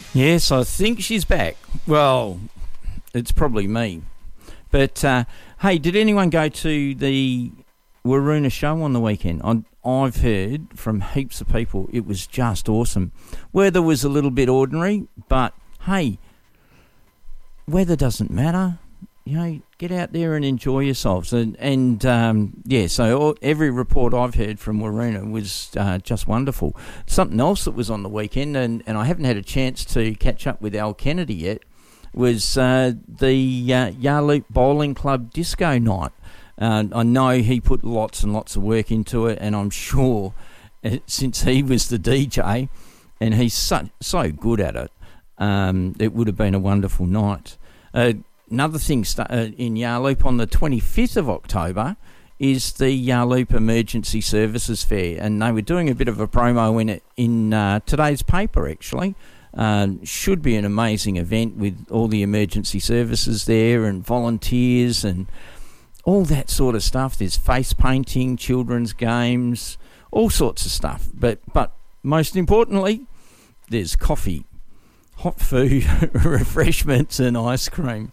Yes, I think she's back. Well, it's probably me. But, hey, did anyone go to the Waroona show on the weekend? I've heard from heaps of people it was just awesome. Weather was a little bit ordinary, but, hey, weather doesn't matter. You know, get out there and enjoy yourselves. So every report I've heard from Waroona was just wonderful. Something else that was on the weekend, and I haven't had a chance to catch up with Al Kennedy yet, was the Yarloop Bowling Club Disco Night. I know he put lots and lots of work into it, and I'm sure since he was the DJ, and he's so good at it, it would have been a wonderful night. Another thing in Yarloop on the 25th of October is the Yarloop Emergency Services Fair, and they were doing a bit of a promo in it in today's paper, actually. Should be an amazing event with all the emergency services there and volunteers and all that sort of stuff. There's face painting, children's games, all sorts of stuff. But most importantly, there's coffee, hot food, refreshments and ice cream.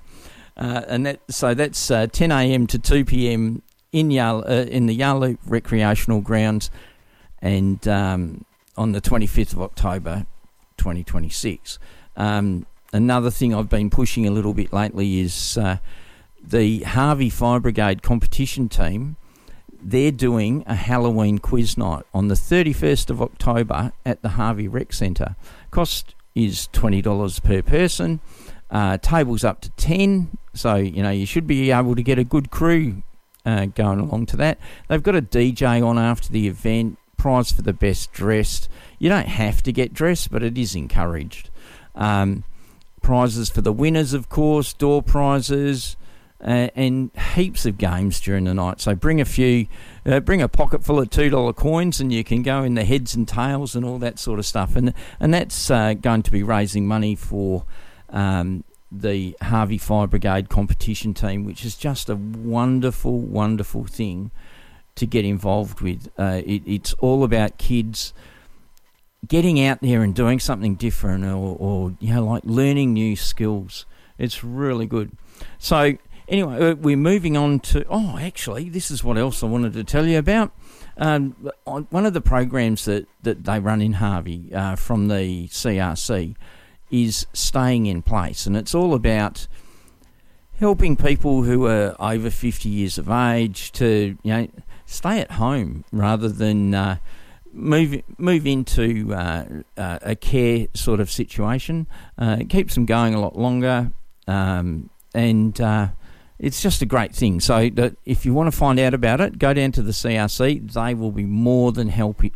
That's 10 a.m. to 2 p.m. in the Yarloop Recreational Grounds, and on the 25th of October, 2026. Another thing I've been pushing a little bit lately is the Harvey Fire Brigade competition team. They're doing a Halloween quiz night on the 31st of October at the Harvey Rec Centre. Cost is $20 per person. Tables up to 10, so you should be able to get a good crew going along to that. They've got a DJ on after the event, prize for the best dressed. You don't have to get dressed, but it is encouraged. Prizes for the winners, of course, door prizes, and heaps of games during the night. So bring bring a pocket full of $2 coins, and you can go in the heads and tails and all that sort of stuff. And that's going to be raising money for the Harvey Fire Brigade competition team, which is just a wonderful, wonderful thing to get involved with. It's all about kids getting out there and doing something different, or like learning new skills. It's really good. So anyway, we're moving on to... Oh, actually, this is what else I wanted to tell you about. One of the programs that they run in Harvey from the CRC is Staying in Place, and it's all about helping people who are over 50 years of age to stay at home rather than move into a care sort of situation. It keeps them going a lot longer, and it's just a great thing. So that if you want to find out about it, go down to the CRC. They will be more than happy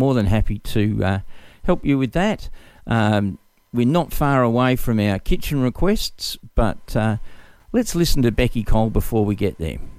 to help you with that. We're not far away from our kitchen requests, but let's listen to Becky Cole before we get there.